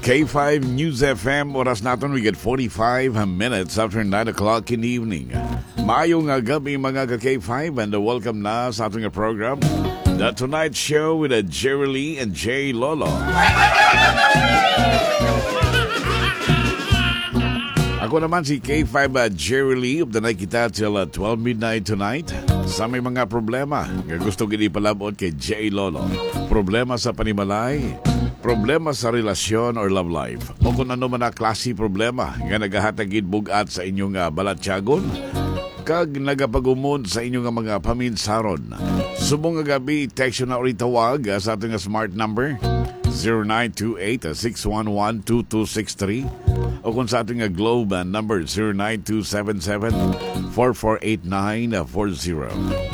K5 News FM, oras natin we get 45 minutes after 9 o'clock in the evening. Mayong gabi mga ka-K5 and welcome na sa ating program, The Tonight Show with Jerry Lee and Jay Lolo. Ako naman si K5 Jerry Lee of the night kita till 12 midnight tonight. Sa may mga problema nga gusto gini palabot kay Jay Lolo. Problema sa panimalay, problema sa relasyon or love life, o kung ano man na klase problema nga nagahatagid bugat sa inyong balatyagon kag nagapagumod sa inyong mga paminsaron. Subong nga gabi, text na ori tawag sa ating smart number 0928-611-2263 o kung sa ating globe number 0927-448940.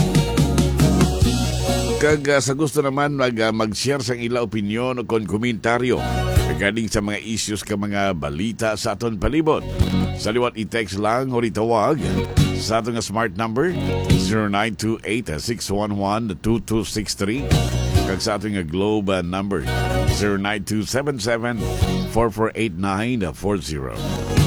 Kag sa gusto naman mag-share sa ila opinyon o kon komentaryo regarding sa mga issues ka mga balita sa aton palibot. Sa liwat i-text lang o itawag sa ating smart number 0928-611-2263 kag sa ating globe number 0927-448940.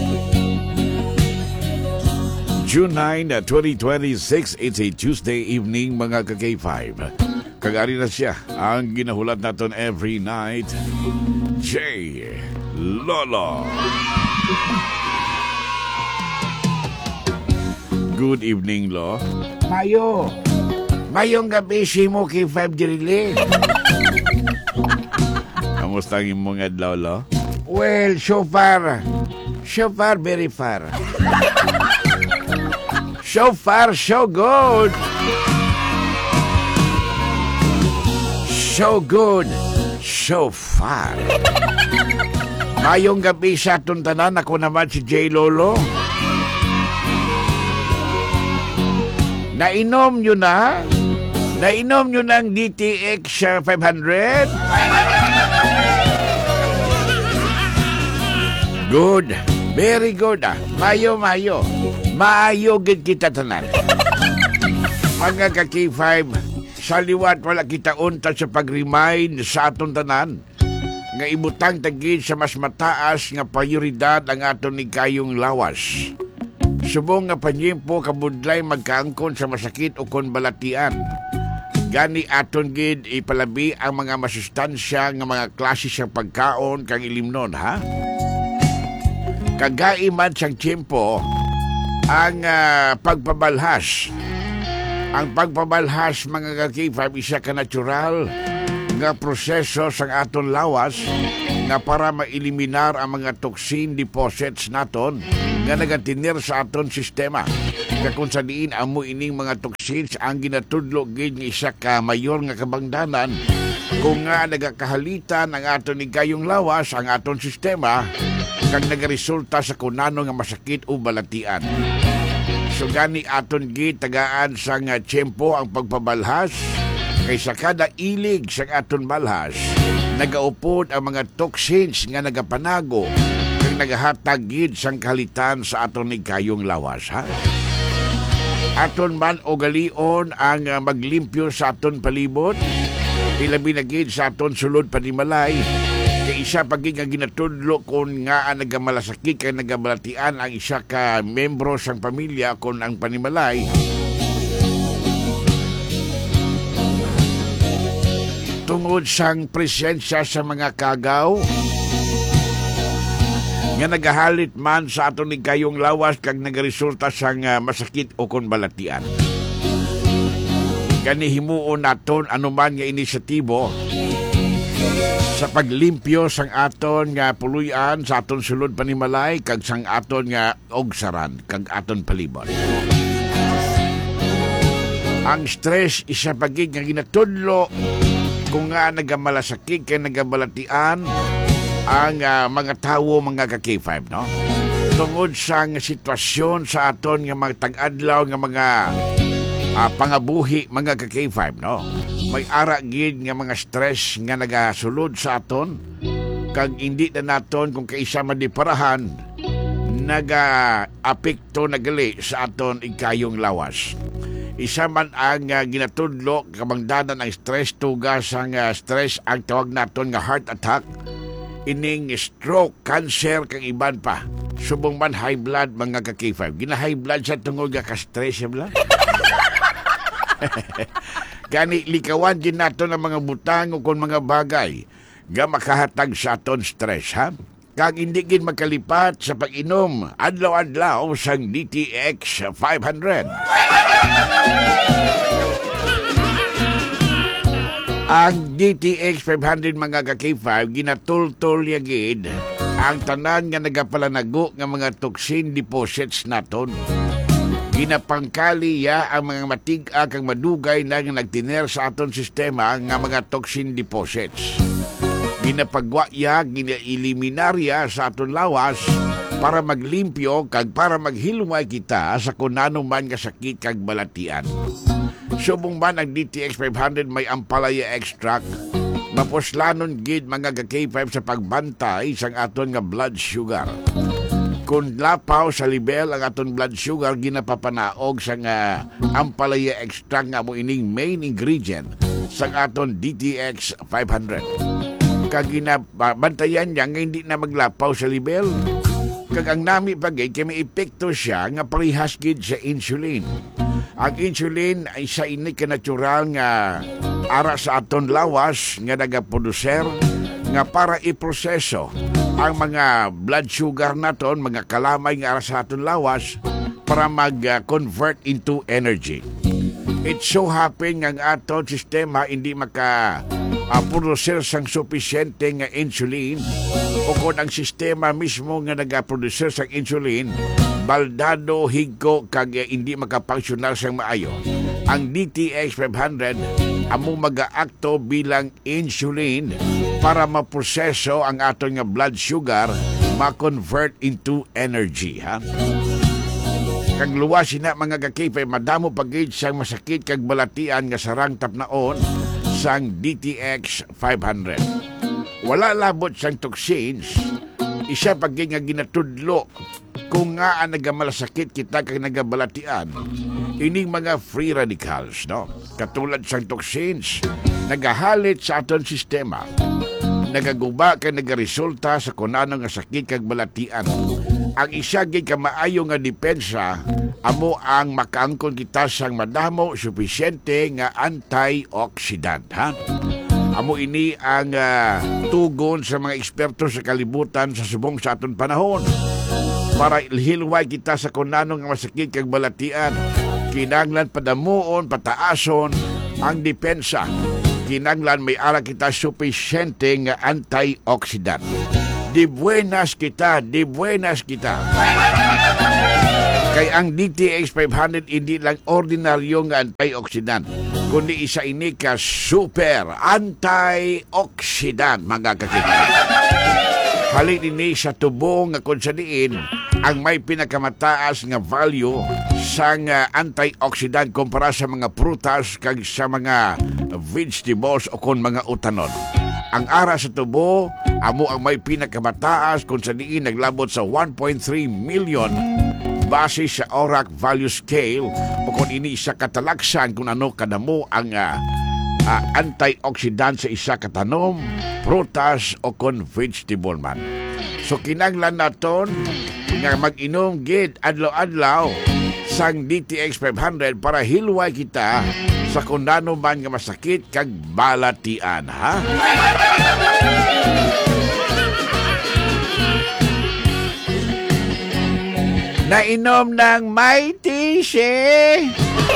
June 9, 2026, it's a Tuesday evening mga ka-K5. Kagari na siya ang ginahulat natin every night, Jay Lolo. Good evening, Lo. Mayong gabi si mo K5 Dirili. Kamusta ang imong adlaw, Lo? Well, so far very far. So far, so good. So good, so far. Mayong gabi sa atong tanan. Ako naman si Jay Lolo. Nainom nyo na? Nainom nyo ng DTX 500? Good. Very good. Mayo. Maayo gid kita tanan. Mga ka-K5, sa liwat wala kita unta sa pag-remind sa aton tanan nga ibutang tagid sa mas mataas nga prioridad ang aton ni kayong lawas. Subong nga panyempo kabudlay magkaangkon sa masakit o kon balatian. Gani aton gid ipalabi ang mga masustansya nga mga klase sa pagkaon kang ilimnon, ha? Kagay man siyang tiyempo ang pagpabalhas. Ang pagpabalhas mga ka-K5 isa ka natural nga proseso sa aton lawas nga para maeliminar ang mga toxin deposits naton nga nagatinir sa aton sistema. Kung sa diin amo ining mga toxins ang ginatudlo gid nga isa ka mayor nga kabangdanan kung nga nagakahalitan ang aton igayong lawas ang aton sistema kag nagaresulta sa kunano nga masakit o balatian. So gani aton gid tagaan sa nga tiyempo ang pagpabalhas kay sa kada ilig sa aton balhas nagaupod ang mga toxins nga nagapanago kag nagahatag gid sang kalitan sa aton igayong lawas, ha? Aton man o galion ang maglimpyo sa aton palibot, ilabi na gid sa aton sulod panimalay. Kay isa paging nga ginatudlo kung nga nagamalasakit kay nagabalatian ang isa ka membro sang pamilya kung ang panimalay. Tungod sang presensya sa mga kagaw nga nagahalit man sa aton ni kayong lawas kag nagaresulta sang masakit o kon balatian. Gani himuon naton anuman nga inisyatibo sa paglimpyo sang aton nga puluyan sa aton sulod panimalay kag sang aton nga ogsaran kag aton palibot. Ang stress isa pagig nga ginatudlo kung nga nagamalasakit kay nagabalatian ang mga tawo mga ka-K5, no? Tungod sa sitwasyon sa aton nga mga tag-adlaw nga mga pangabuhi mga ka-K5, no? May ara gid nga mga stress nga nagasulod sa aton kag hindi na naton kung kaisa madiparahan naga-apekto nagali sa aton ikayong lawas. Isa man ang ginatudlo kabangdanan ang stress tugas ang stress ang tawag naton nga heart attack ining stroke, cancer, kang iban pa. Subong man high blood mga ka K5. Gina-high blood sa tungod nga ka-stress siya blood. Gani likawan din nato ng mga butang o kung mga bagay nga makahatag sa aton stress, ha? Kag hindi gid makalipat sa pag-inom adlaw-adlaw sang DTX 500. Ang DTX 500 mga ka-K5 ginatultol yagid ang tanan nga nagapalanago nga mga toxin deposits naton. Ginapangkali ya ang mga matig-a kang madugay na nga nagtiner sa aton sistema nga mga toxin deposits. Ginapagwa ya, ginaeliminarya sa aton lawas para maglimpyo kag para maghilumay kita sa kunano man nga sakit kag balatian. Subong man ang DTX 500 may ampalaya extract, mapuslanon gid mga ka-K5 sa pagbantay sang aton nga blood sugar. Kung lapaw sa level ang aton blood sugar, ginapapanaog sa nga ampalaya extract nga mo ining main ingredient sa aton DTX 500. Kag ginabantayan niya nga hindi na maglapaw sa level. Kag ang nami bagay kay may epekto siya nga parehas gid sa insulin. Ang insulin ay sa ini ka natural nga ara sa aton lawas nga nagaproducer nga para iproseso ang mga blood sugar naton, mga kalamay nga ara sa aton lawas para mag-convert into energy. It so happen nga ang aton sistema hindi producer sang sufisyente nga insulin o kung ang sistema mismo nga nagaproducer sang insulin baldado, higko, kag hindi makapangsyonar sang maayo. Ang DTX 500 among mag-aakto bilang insulin para maproseso ang aton nga blood sugar ma-convert into energy, ha? Kag luwas na mga kakipay, madamo pagid siyang masakit kag balatian nga sarang tapnaon sang DTX 500. Wala labot sang toxins, isa pagid nga ginatudlo kung nga ang nagamalasakit kita kag nagabalatian, ining mga free radicals, no? Katulad sang toxins, nagahalit sa aton sistema, nagaguba kag nagaresulta sa kunano nga sakit kag balatian. Ang isa gid ka maayo nga depensa amo ang makaangkon kita sang madamo sufisyente nga antioxidant, ha? Amo ini ang tugon sa mga eksperto sa kalibutan sa subong sa aton panahon. Para hilway kita sa kunano nga masakit kag balatian, kinanglan padamuon, pataason ang depensa. Kinanglan may ara kita sufisyente nga antioxidant. Di buenas kita. Kay ang DTX 500 hindi lang ordinaryo nga antioxidant, kundi isa ini ka super antioxidant, mga kakita. Halin ini sa tubo nga kung sa diin ang may pinakamataas nga value sa antioxidant kumpara sa mga prutas kag sa mga vegetables o kon mga utanon. Ang ara sa tubo amo ang may pinakamataas kung sa diin naglabot sa 1.3 million base sa ORAC value scale o kung ini isa katalaksan kung ano kadamo ang antioxidant sa isa katanom, prutas o kon vegetable man. So kinanglan naton nga mag-inom gid adlaw-adlaw sang DTX 500 para hilway kita sa kunano man nga masakit kag balatian, ha? Nainom ng may tisi.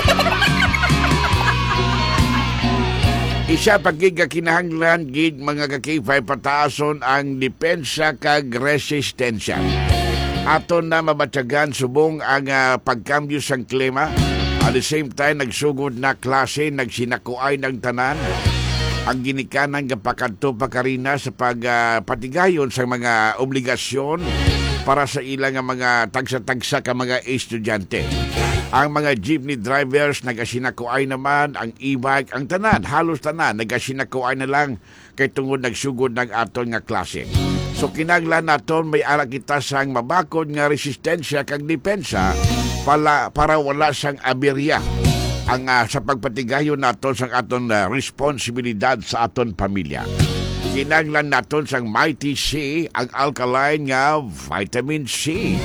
Isa pagig kinahanglan gid mga ka-K5 pataason ang depensa kag resistensya. Aton na mabatyagan subong ang pagkambyo sang klima. At the same time nagsugod na klase, nagsinakuay ng tanan. Ang ginikanan nga pakadto pakarina sa pagpatigayon sa mga obligasyon para sa ilang mga tagsa-tagsa ka mga estudyante. Ang mga jeepney drivers nagasinakuay naman, ang e-bike, ang tanan, halos tanan, nagasinakuay na lang kay tungod nagsugod ng aton nga klase. So kinanglan naton may ara kita sang mabakod nga resistensya kag depensa para wala sang aberya ang sa pagpatigayon naton sang aton responsibilidad sa aton pamilya. Kinanglan naton sang Mighty C, ang alkaline nga vitamin C.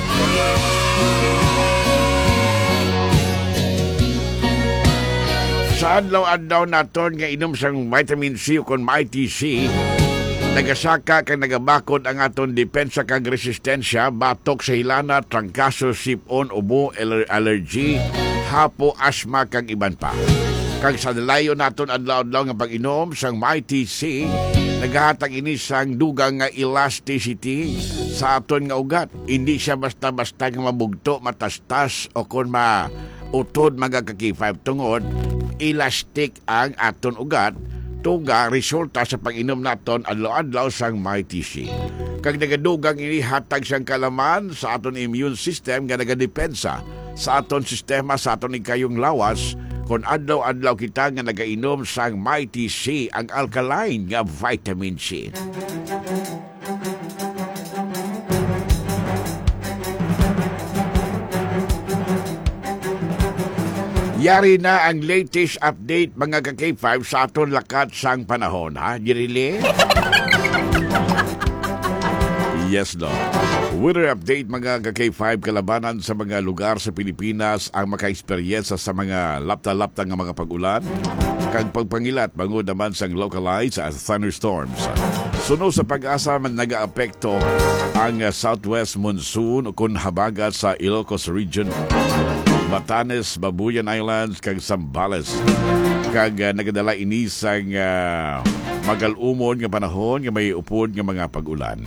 Sa adlaw-adlaw naton nga inom sang vitamin C o kon Mighty C, nagasaka kang nagabakod ang aton depensa kag resistensya batok sa hilana, trangkaso, sipon, ubo, allergy, hapo, asma kag iban pa. Kag sa dalayo naton adlaw-adlaw nga pag-inom sang Mighty C, nagahatag ini sang dugang nga elasticity sa aton nga ugat. Hindi siya basta-basta nga mabugto, matastas o kon mautod magakaki-5 tungod elastic ang aton ugat. Tuga resulta sa pag-inom naton adlaw-adlaw sang Mighty C. Kag nagadugang ini hatag siyang kalaman sa aton immune system nga nagadepensa sa aton sistema, sa aton ikayong lawas kung adlaw-adlaw kita nga nagainom sang Mighty C, ang alkaline nga vitamin C. Yari na ang latest update mga ka-K5 sa aton lakat sang panahon, ha? Jirili? Yes, no. Weather update mga ka-K5, kalabanan sa mga lugar sa Pilipinas ang maka-eksperyensya sa mga lapta-lapta nga mga pag-ulan. Kag pagpangilat, bangod naman sang localized as thunderstorms. Suno sa pag-asa man nag-aapekto ang southwest monsoon o kun habagat sa Ilocos Region, Batanes, Babuyan Islands, kag Zambales. Kag nagadala ini sang magalumon nga panahon nga may upod nga mga pag-ulan.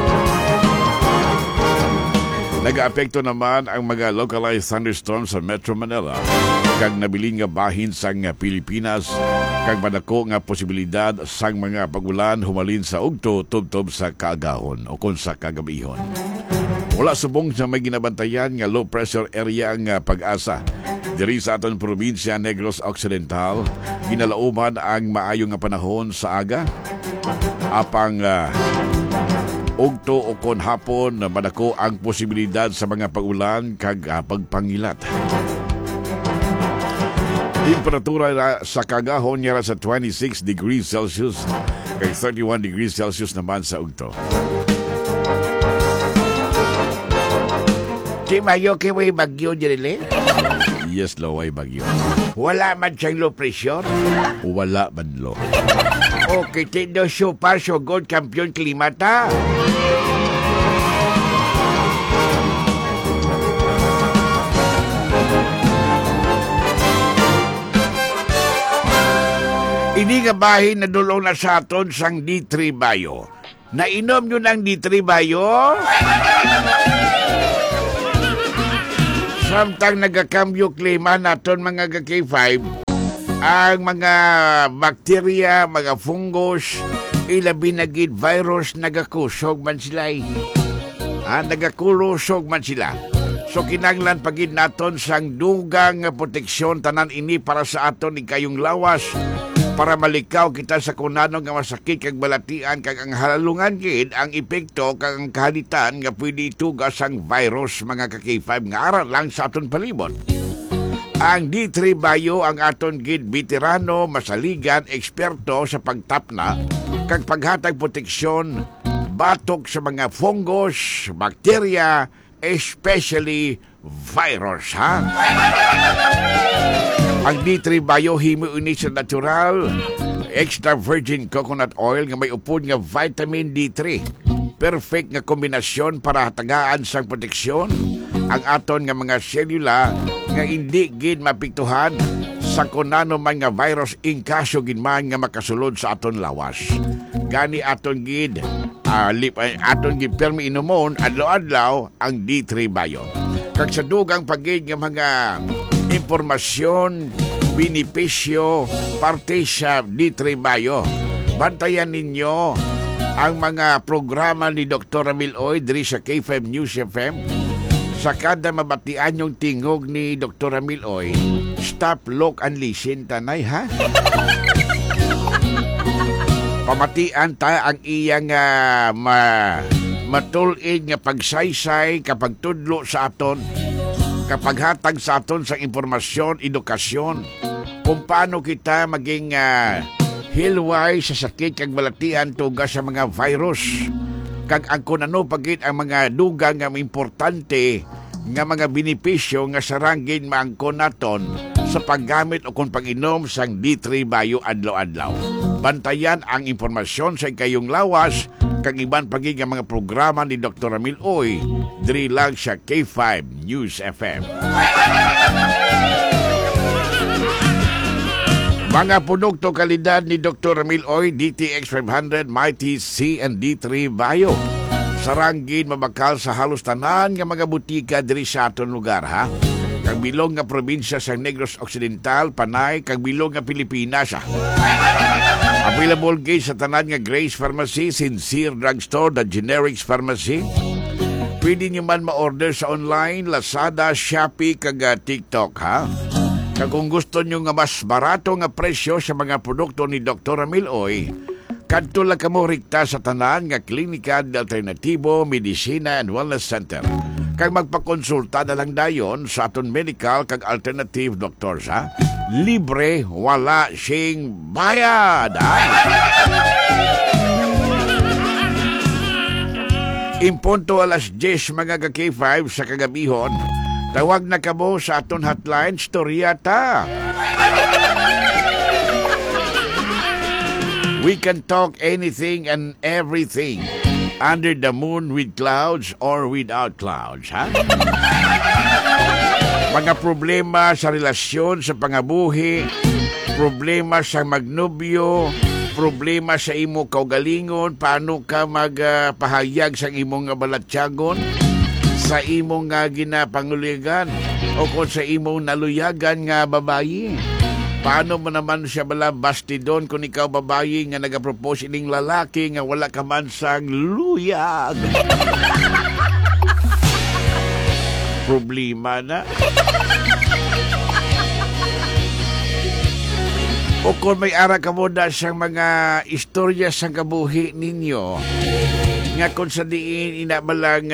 Nag-aapekto naman ang mga localized thunderstorms sa Metro Manila kag nabiling nga bahin sang Pilipinas kag madako nga posibilidad sang mga pag-ulan humalin sa ugto tubtob sa kaagahon o kon sa kagabihon. Wala subong sa may ginabantayan nga low pressure area ang pag-asa. Diri sa aton probinsya Negros Occidental, ginalauman ang maayong nga panahon sa aga. Apang ugto o kon hapon madako ang posibilidad sa mga pag-ulan kag pagpangilat. Temperatura sa kagahon niya sa 26 degrees Celsius kag 31 degrees Celsius naman sa ugto. Si Mayo, kiway bagyo dili? Yes, lo, ay bagyo. Wala man siyang low pressure? Wala man lo. Okay, tindo super so good kampiyon klimata. Ini nga bahin na dulong na sa aton sang D3 Bayo. Nainom nyo ng D3 Bayo? Samtang nagakambyo klima naton mga K5, ang mga bakterya, mga fungus, ilabi na gid virus nagakusog man sila. Nagakulusog man sila. So kinanglan pagid naton sang dugang proteksyon tanan ini para sa aton ikayong lawas, para malikaw kita sa kunano nga masakit kag balatian kag ang halungan gid ang epekto kag ang kahalitan nga pwede itugas ang virus mga ka-K5 nga aral lang sa aton palibot. Ang D3 Bayo ang aton gid veterano, masaligan, eksperto sa pagtapna kag paghatag proteksyon batok sa mga fungus, bakterya, especially virus, ha? Ang D3 Bayo himo ini sa natural extra virgin coconut oil nga may upod nga vitamin D3. Perfect nga kombinasyon para hatagaan sang proteksyon ang aton nga mga selula nga hindi gid mapiktuhan sa kunano man nga virus in kaso gid man nga makasulod sa aton lawas. Gani aton gid aton gid permi inumon adlaw-adlaw ang D3 Bayo. Kag sa dugang pagid nga mga impormasyon, benepisyo, parte sa D3 Bayo. Bantayan ninyo ang mga programa ni Dr. Ramil Oy diri sa K5 News FM. Sa kada mabatian yung tingog ni Dr. Ramil Oy, stop, look, and listen, tanay, ha? Pamatian ta ang iyang matulid nga pagsaysay kapag tudlo sa aton, kapag hatag sa aton sa impormasyon, edukasyon, kung paano kita maging hilway sa sakit kag balatian tuga sa mga virus. Kag ang kunano pagit ang mga dugang nga importante nga mga benepisyo nga saranggin maangkon naton sa paggamit o kung pag-inom sang D3 Bayo adlaw-adlaw. Bantayan ang impormasyon sa ikayong lawas kag iban pagig nga mga programa ni Dr. Ramil Oy diri lang sa K5 News FM. Mga produkto kalidad ni Dr. Ramil Oy, DTX 500, Mighty C and D3 Bayo. Saranggin mabakal sa halos tanan nga mga butika diri sa aton lugar, ha? Kag bilog nga probinsya sa Negros Occidental, Panay, kag bilog nga Pilipinas, ha? Available gay sa tanan nga Grace Pharmacy, Sincere Drugstore, The Generics Pharmacy. Pwede nyo man ma-order sa online, Lazada, Shopee, kag TikTok, ha? Kag kung gusto nyo nga mas barato nga presyo sa mga produkto ni Dr. Ramil Oy, kadto lang kamo rikta sa tanan nga Klinika de Alternativo, Medicina and Wellness Center. Kag magpakonsulta na lang dayon sa aton medical kag alternative doctors, ha? Libre, wala sing bayad. Impunto alas 10 mga ka-K5 sa kagabihon. Tawag na kamo sa aton hotline, Storyata. We can talk anything and everything. Under the moon with clouds or without clouds, ha? Mga problema sa relasyon, sa pangabuhi, problema sa magnobyo, problema sa imo kaugalingon, paano ka magpahayag sa imong balatyagon, sa imong ginapanguligan, o kung sa imong naluyagan nga babayi. Paano mo naman siya bala bastidon kung ikaw babayi nga nagapropose ining lalaki nga wala ka man sang luyag? Problema na. O kung may ara ka mo na siyang mga istorya sa kabuhi ninyo, nga kung sa diin inabalang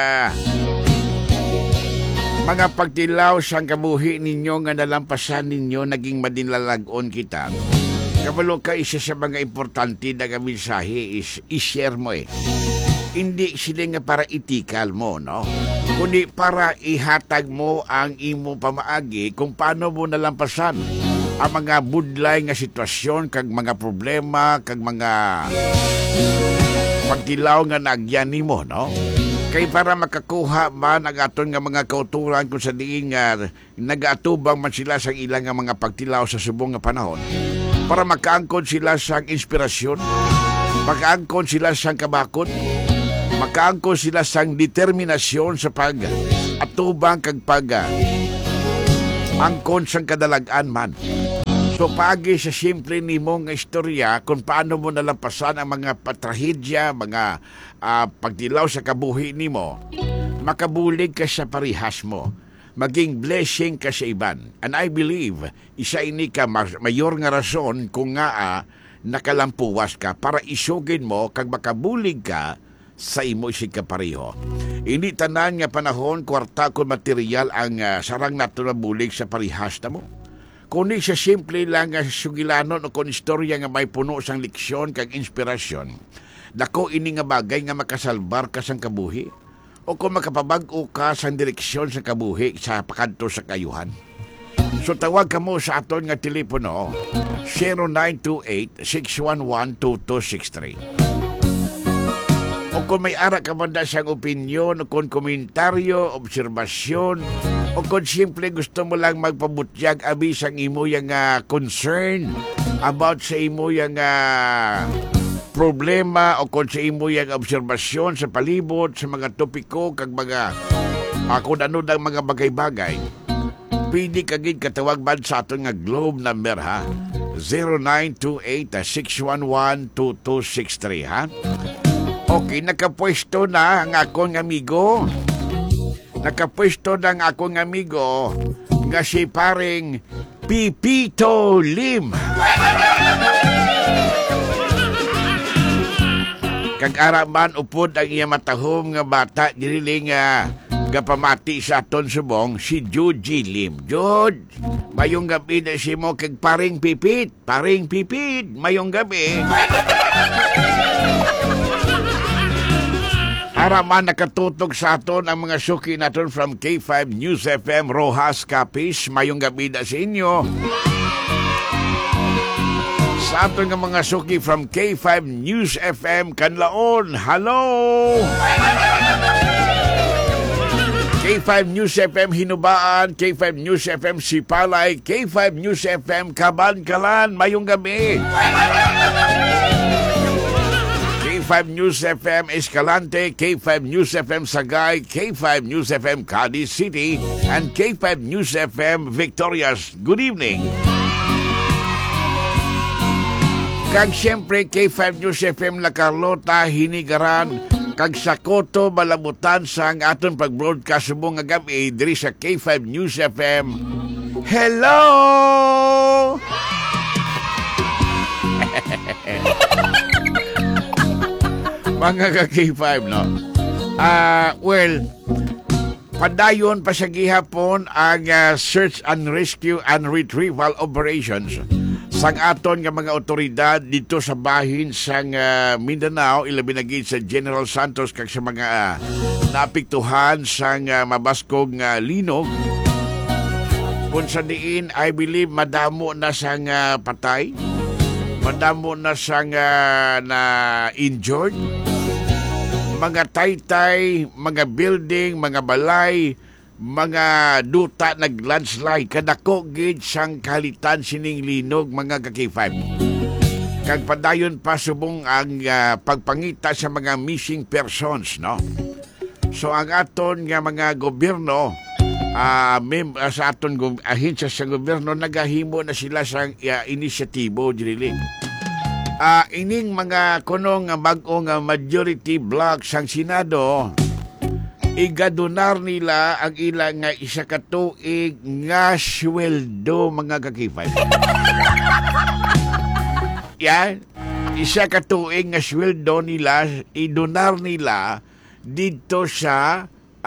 mga pagtilaw sa kabuhi ninyo nga nalampasan ninyo, naging madinlalagon kita. Kabalo ka, isa sa mga importante na mensahe is i-share mo, eh. Hindi sila nga para itikal mo, no? Kundi para ihatag mo ang imo pamaagi kung paano mo nalampasan ang mga budlay nga sitwasyon, kag mga problema, kag mga pagtilaw nga nagyan nimo, no? Kay para makakuha man ang aton nga mga kauturan kung sa diin nga nag-atubang man sila sa ilang nga mga pagtilaw sa subong nga panahon, para makaangkon sila sa inspirasyon, makaangkon sila sa kabakot, makaangkon sila sa determinasyon sa pag-atubang kag angkon sa kadalagan man. So pagi sa simple nimo nga istorya kung paano mo nalampasan ang mga patrahedya, mga pagdilaw sa kabuhi nimo, makabulig ka sa parihas mo, maging blessing ka sa iban. And I believe isa ini ka mayor nga rason kung nga nakalampuwas ka para isugin mo kag makabulig ka sa imo isig kapareho. Ini tanan nga panahon kwarta kon material ang sarang nato na bulig sa parihas na mo. Kundi sa simple lang nga sugilanon o kung istorya nga may puno sang leksyon kag inspirasyon, dako ini nga bagay nga makasalbar ka sang kabuhi o kung makapabag-o ka sang direksyon sa kabuhi sa pakanto sa kayuhan. So tawag ka mo sa aton nga telepono 0928-611-2263. O kung may ara ka man na siyang opinyon, o kung komentaryo, obserbasyon, o kung simple gusto mo lang magpabutyag abi sang imo yung concern about sa imo yung problema, o kung sa imo yung obserbasyon sa palibot, sa mga topiko, kag mga kung ano ng mga bagay-bagay, pwede kagid katawag man sa aton nga Globe number, ha? 0928-611-2263, ha? Okay, nakapwesto na ang akong amigo. Nakapwesto na ang akong amigo nga si paring Pipito Lim. Kag araman upod ang iya matahom nga bata diriling gapamati sa aton subong si Jude G. Lim. Jude, mayong gabi na si mo kag paring pipit. Paring pipit, mayong gabi. Araman nakatutog sa aton ang mga suki naton from K5 News FM Rojas Capiz. Mayong gabi na sa inyo. Sa aton nga mga suki from K5 News FM Kanlaon. Hello! K5 News FM Hinubaan, K5 News FM Sipalay, K5 News FM Kabankalan, mayong gabi. K5 News FM Escalante, K5 News FM Sagay, K5 News FM Cadiz City, and K5 News FM Victorias. Good evening. Kag siyempre K5 News FM La Carlota, Hinigaran, kag sa Koto, Malabutan sa ang aton pag-broadcast subong nga gabi diri sa K5 News FM. Hello! Mga ka-K5, no? Well, padayon pa sa gihapon ang search and rescue and retrieval operations sang aton nga mga otoridad dito sa bahin sang Mindanao, ilabi na gid sa General Santos kag sa mga naapektuhan sang mabaskog nga linog. Kung sa diin, I believe madamo na sang patay, madamo na sang na injured, mga taytay, mga building, mga balay, mga duta nag-landslide, kadako gid sang kalitan sining linog, mga ka-K5. Kag padayon pa subong ang pagpangita sa mga missing persons, no? So ang aton nga mga gobyerno, sa aton ahensya sa gobyerno, nagahimo na sila sang inisyatibo dili. Ining mga kunong bag-ong majority block sang Senado, igadonar nila ang ilang isa ka tuig nga sweldo, mga ka-K5. Yan, isa ka tuig nga sweldo nila, idonar nila dito sa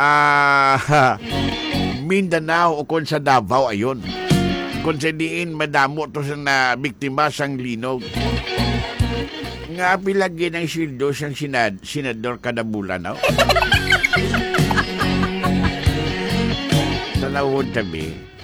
Mindanao o kung sa Davao, ayon. Kung sa diin madamo to sa na biktima sang linog. Nga pilagin ang sweldo sang senador kada bulan, no? Tanawon tabi,